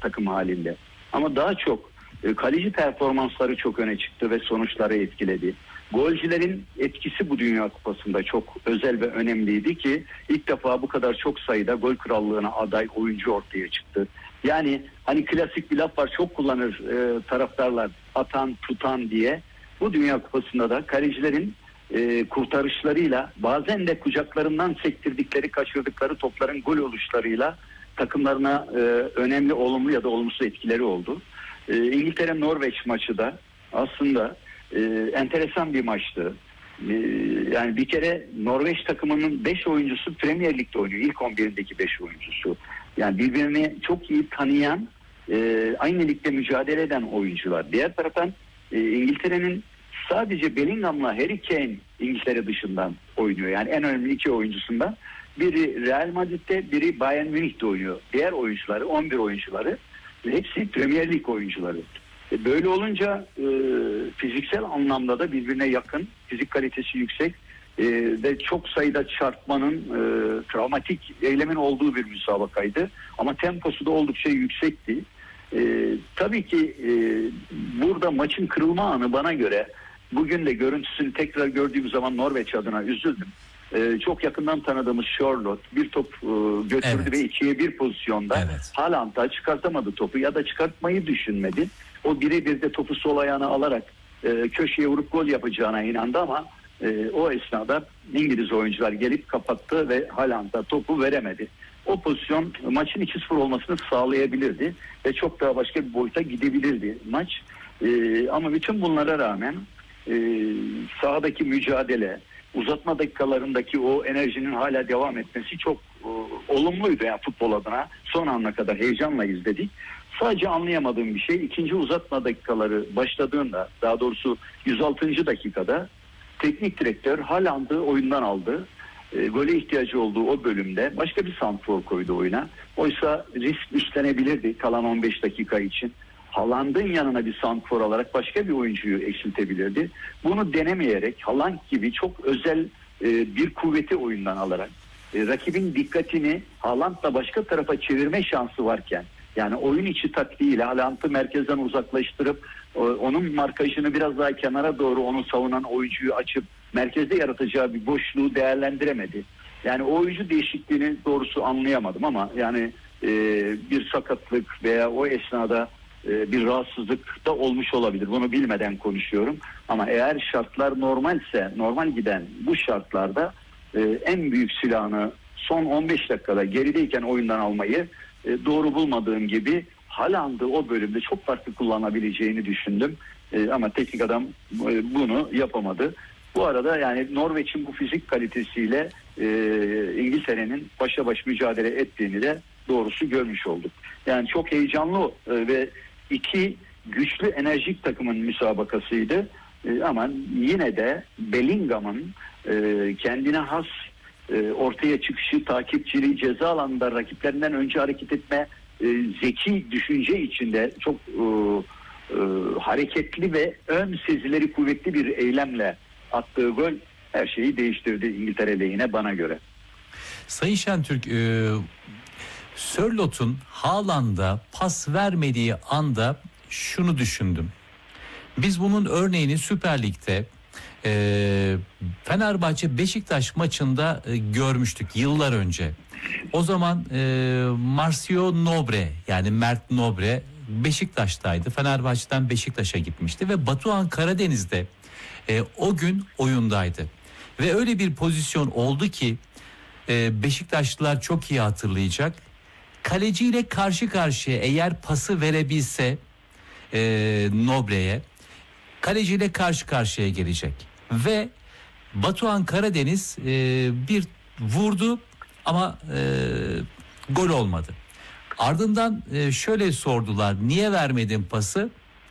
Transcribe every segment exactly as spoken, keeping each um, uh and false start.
takım halinde. Ama daha çok e, kaleci performansları çok öne çıktı ve sonuçları etkiledi. Golcülerin etkisi bu Dünya Kupası'nda çok özel ve önemliydi ki ilk defa bu kadar çok sayıda gol krallığına aday oyuncu ortaya çıktı. Yani hani klasik bir laf var, çok kullanır e, taraftarlar, atan tutan diye. Bu Dünya Kupası'nda da kalecilerin e, kurtarışlarıyla, bazen de kucaklarından sektirdikleri, kaçırdıkları topların gol oluşlarıyla takımlarına e, önemli olumlu ya da olumsuz etkileri oldu. E, İngiltere-Norveç maçı da aslında e, enteresan bir maçtı. E, yani bir kere Norveç takımının beş oyuncusu Premier Lig'de oynuyor. İlk on birindeki beş oyuncusu. Yani birbirini çok iyi tanıyan, e, aynı ligde mücadele eden oyuncular. Diğer taraftan e, İngiltere'nin sadece Bellingham'la Harry Kane İngiltere dışından oynuyor. Yani en önemli iki oyuncusundan biri Real Madrid'de, biri Bayern Münih'te oynuyor. Diğer oyuncuları, on bir oyuncuları hepsi Premier Lig oyuncuları. E, böyle olunca e, fiziksel anlamda da birbirine yakın, fizik kalitesi yüksek e, ve çok sayıda çarpmanın, e, travmatik eylemin olduğu bir müsabakaydı. Ama temposu da oldukça yüksekti. E, tabii ki e, burada maçın kırılma anı bana göre, bugün de görüntüsünü tekrar gördüğüm zaman Norveç adına üzüldüm. Ee, çok yakından tanıdığımız Charlotte bir top e, götürdü evet. ve ikiye bir pozisyonda evet. Haaland'a çıkartamadı topu ya da çıkartmayı düşünmedi. O birebir de topu sol ayağına alarak e, köşeye vurup gol yapacağına inandı ama e, o esnada İngiliz oyuncular gelip kapattı ve Haaland'a topu veremedi. O pozisyon maçın iki sıfır olmasını sağlayabilirdi ve çok daha başka bir boyuta gidebilirdi maç. E, ama bütün bunlara rağmen e, sahadaki mücadele, uzatma dakikalarındaki o enerjinin hala devam etmesi çok e, olumluydu yani futbol adına. Son ana kadar heyecanla izledik. Sadece anlayamadığım bir şey, ikinci uzatma dakikaları başladığında, daha doğrusu yüz altıncı dakikada teknik direktör Haaland'ı oyundan aldı. E, gole ihtiyacı olduğu o bölümde başka bir santrfor koydu oyuna. Oysa risk üstlenebilirdi kalan on beş dakika için. Haaland'ın yanına bir santrfor alarak başka bir oyuncuyu eksiltebilirdi. Bunu denemeyerek Haaland gibi çok özel e, bir kuvveti oyundan alarak e, rakibin dikkatini Haaland'la başka tarafa çevirme şansı varken, yani oyun içi taktiğiyle Haaland'ı merkezden uzaklaştırıp e, onun markajını biraz daha kenara doğru onu savunan oyuncuyu açıp merkezde yaratacağı bir boşluğu değerlendiremedi. Yani o oyuncu değişikliğini doğrusu anlayamadım ama yani e, bir sakatlık veya o esnada bir rahatsızlık da olmuş olabilir. Bunu bilmeden konuşuyorum. Ama eğer şartlar normalse, normal giden bu şartlarda en büyük silahını son on beş dakikada gerideyken oyundan almayı doğru bulmadığım gibi Haaland'ı o bölümde çok farklı kullanabileceğini düşündüm. Ama teknik adam bunu yapamadı. Bu arada yani Norveç'in bu fizik kalitesiyle İngiltere'nin başa baş mücadele ettiğini de doğrusu görmüş olduk. Yani çok heyecanlı ve iki güçlü enerjik takımın müsabakasıydı. E, ama yine de Bellingham'ın e, kendine has e, ortaya çıkışı, takipçiliği, ceza alanında rakiplerinden önce hareket etme, e, zeki düşünce içinde çok e, e, hareketli ve ön sezileri kuvvetli bir eylemle attığı gol her şeyi değiştirdi İngiltere lehine bana göre. Sayın Şentürk, e, Sörlot'un Haaland'a pas vermediği anda şunu düşündüm. Biz bunun örneğini Süper Lig'de e, Fenerbahçe Beşiktaş maçında e, görmüştük yıllar önce. O zaman e, Marcio Nobre, yani Mert Nobre Beşiktaş'taydı. Fenerbahçe'den Beşiktaş'a gitmişti ve Batuhan Karadeniz'de e, o gün oyundaydı. Ve öyle bir pozisyon oldu ki e, Beşiktaşlılar çok iyi hatırlayacak. Kaleciyle karşı karşıya eğer pası verebilse e, Nobre'ye, kaleciyle karşı karşıya gelecek. Ve Batuhan Karadeniz e, bir vurdu ama e, gol olmadı. Ardından e, şöyle sordular, niye vermedin pası?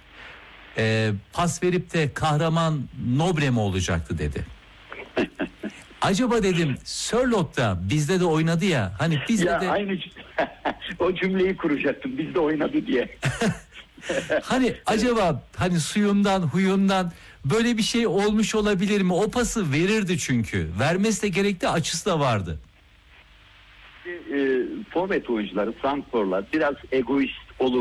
E, pas verip de kahraman Nobre mi olacaktı dedi. Acaba dedim Sörloth da bizde de oynadı ya, hani bizde ya de aynı o cümleyi kuracaktım, bizde oynadı diye. Hani acaba hani suyundan huyundan böyle bir şey olmuş olabilir mi? O pası verirdi çünkü. Vermesi de gerekti, açısı da vardı. E, forvet oyuncuları, santrforlar biraz egoist